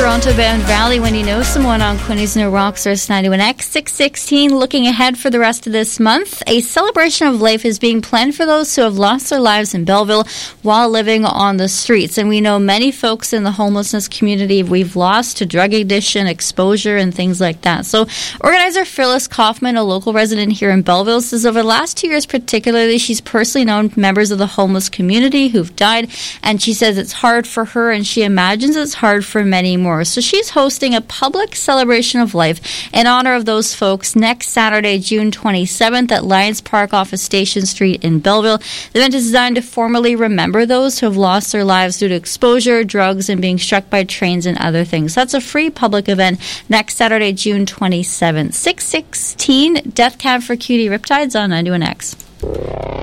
Toronto-bound Valley when you know someone on Quinny's New Rockstars 91X 616. Looking ahead for the rest of this month, a celebration of life is being planned for those who have lost their lives in Belleville while living on the streets. And we know many folks in the homelessness community we've lost to drug addiction, exposure, and things like that. So organizer Phyllis Kaufman, a local resident here in Belleville, says over the last 2 years particularly, she's personally known members of the homeless community who've died, and she says it's hard for her, and she imagines it's hard for many more. So she's hosting a public celebration of life in honor of those folks next Saturday, June 27th at Lions Park off of Station Street in Belleville. The event is designed to formally remember those who have lost their lives due to exposure, drugs, and being struck by trains and other things. That's a free public event next Saturday, June 27th. 616, Death Cab for Cutie Riptides on 91X.